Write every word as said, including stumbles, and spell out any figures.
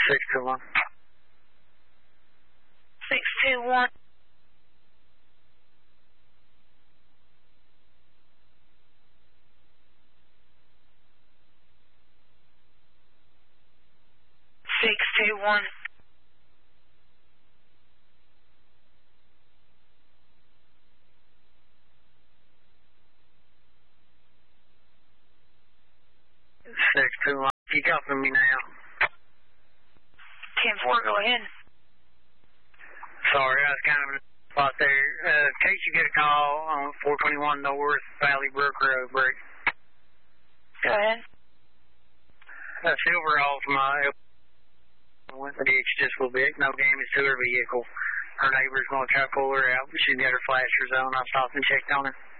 six two one. six two one. six two one. six two one. You copy me now? ten four, go ahead. Sorry, I was kind of in a spot there. Uh, in case you get a call on four twenty-one North Valley Brook Road, break. Go ahead. Uh, silver off my went the ditch just a little bit. No damage to her vehicle. Her neighbor's going to try to pull her out. She got her flashers on. I stopped and checked on her.